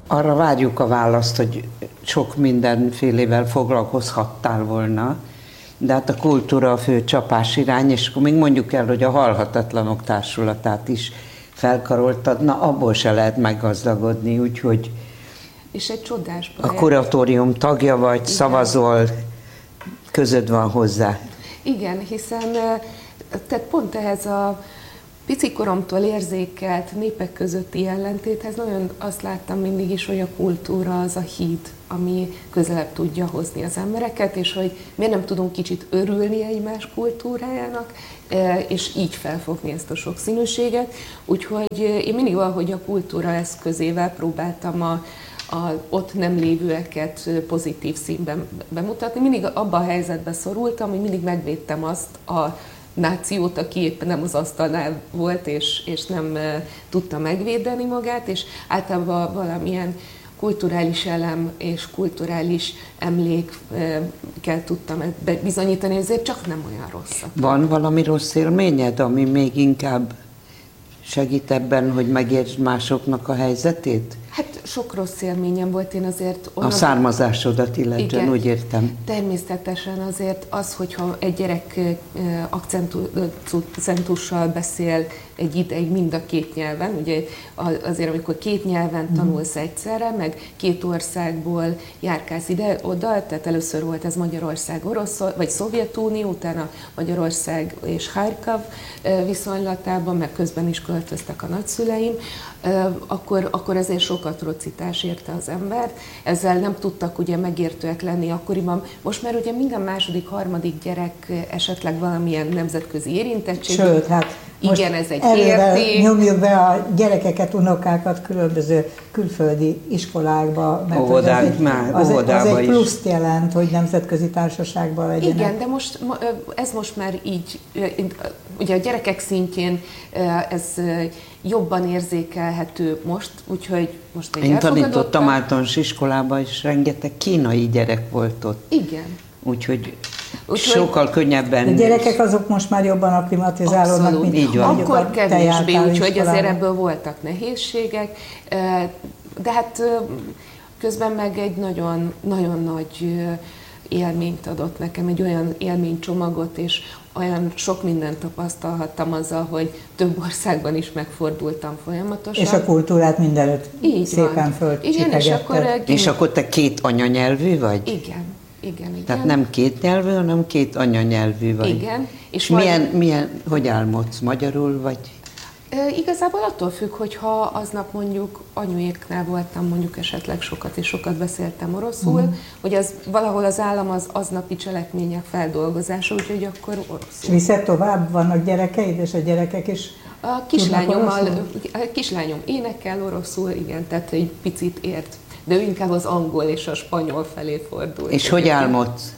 arra várjuk a választ, hogy sok mindenfélével foglalkozhattál volna, de hát a kultúra a fő csapásirány, és akkor még mondjuk el, hogy a Halhatatlanok Társulatát is felkaroltad, na abból se lehet meggazdagodni, úgyhogy és egy csodás a kuratórium tagja vagy, igen. Szavazol, közöd van hozzá. Igen, hiszen tehát pont ehhez a picikoromtól érzékelt népek közötti ellentéthez nagyon azt láttam mindig is, hogy a kultúra az a híd, ami közelebb tudja hozni az embereket, és hogy miért nem tudunk kicsit örülni egymás kultúrájának, és így felfogni ezt a sokszínűséget. Úgyhogy én mindig valahogy a kultúra eszközével próbáltam a ott nem lévőeket pozitív színben bemutatni. Mindig abba a helyzetbe szorultam, hogy mindig megvédtem azt a nációt, aki éppen nem az asztalnál volt, és nem tudta megvédeni magát, és általában valamilyen kulturális elem és kulturális emlékkel tudtam bizonyítani, ezért csak nem olyan rossz. Van valami rossz élményed, ami még inkább segít ebben, hogy megértsd másoknak a helyzetét? Hát sok rossz élményem volt, én azért... A származásodat illetően, úgy értem. Természetesen azért az, hogyha egy gyerek akcentussal beszél egy ideig mind a két nyelven, ugye azért amikor két nyelven tanulsz egyszerre, meg két országból járkálsz ide-oda, tehát először volt ez Magyarország, vagy Szovjetunió, utána Magyarország és Harkov viszonylatában, meg közben is költöztek a nagyszüleim, akkor ezért sok atrocitás érte az embert. Ezzel nem tudtak ugye megértőek lenni akkoriban. Most már ugye minden második, harmadik gyerek esetleg valamilyen nemzetközi érintettség. Sőt, hát igen, ez egy érték. Nyomjuk be a gyerekeket, unokákat különböző külföldi iskolákba. Mert az egy pluszt jelent, hogy nemzetközi társaságban legyenek. Igen, de ez most már így, ugye a gyerekek szintjén ez jobban érzékelhető most, úgyhogy most egy Én tanítottam általános iskolában, és rengeteg kínai gyerek volt ott. Igen. Úgyhogy sokkal könnyebben... A gyerekek azok most már jobban akklimatizálódnak, mint így van. Akkor kevésbé, úgyhogy azért ebből voltak nehézségek, de hát közben meg egy nagyon, nagyon nagy élményt adott nekem, egy olyan élménycsomagot, és olyan sok mindent tapasztalhattam azzal, hogy több országban is megfordultam folyamatosan. És a kultúrát mindenütt így szépen földcsipegetted. És akkor te két anyanyelvű vagy? Igen. Tehát nem két nyelvű, hanem két anyanyelvű vagy. Igen. És hogy álmodsz? Magyarul vagy? Igazából attól függ, hogyha aznap mondjuk anyuéknál voltam, mondjuk esetleg sokat és sokat beszéltem oroszul, hogy az valahol az állam az aznapi cselekmények feldolgozása, úgyhogy akkor oroszul. És viszed tovább? Vannak gyerekeid, és a gyerekek is a kislányom énekel oroszul, igen, tehát egy picit ért. De ő inkább az angol és a spanyol felé fordul. És hogy álmodsz?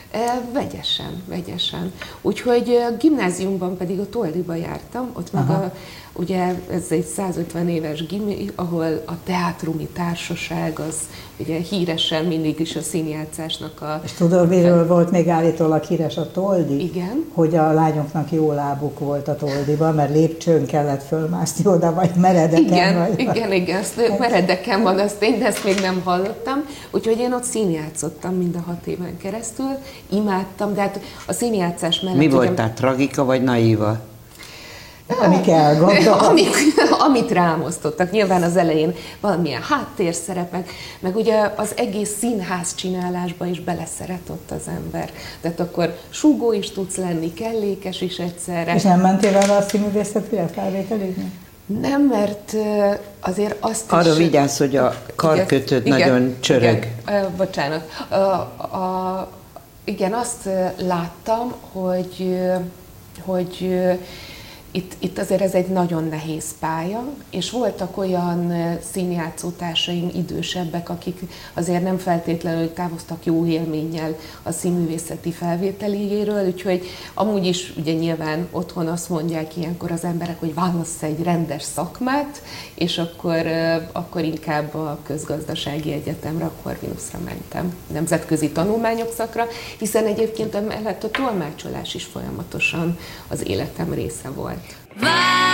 Vegyesen. Úgyhogy a gimnáziumban pedig a Toldiba jártam, ott meg ugye ez egy 150 éves gimi, ahol a teátrumi társaság az ugye híresen mindig is a színjátszásnak a... És tudod, miről volt még állítólag híres a Toldi? Igen. Hogy a lányoknak jó lábuk volt a Toldiba, mert lépcsőn kellett fölmászni oda, vagy meredeken. Igen, meredeken van, az tény, de ezt még nem hallottam. Úgyhogy én ott színjátszottam mind a 6 éven keresztül, imádtam, de hát a színjátszás mellett... Mi voltál, tragika vagy naíva? Ami kell, gondolom. Amit rám osztottak. Nyilván az elején valamilyen háttérszerep, meg ugye az egész színház csinálásba is beleszeret ott az ember. Tehát akkor súgó is tudsz lenni, kellékes is egyszerre. És nem mentél arra a színművészetére felvételizni? Nem, mert azért azt arra vigyázz, hogy a karkötőd nagyon csörög. Igen, bocsánat. Igen, azt láttam, hogy itt azért ez egy nagyon nehéz pálya, és voltak olyan színjátszótársaim idősebbek, akik azért nem feltétlenül távoztak jó élménnyel a színművészeti felvételéről, úgyhogy amúgy is ugye nyilván otthon azt mondják ilyenkor az emberek, hogy válassz egy rendes szakmát, és akkor inkább a közgazdasági egyetemre, a Corvinusra mentem, nemzetközi tanulmányok szakra, hiszen egyébként emellett a tolmácsolás is folyamatosan az életem része volt.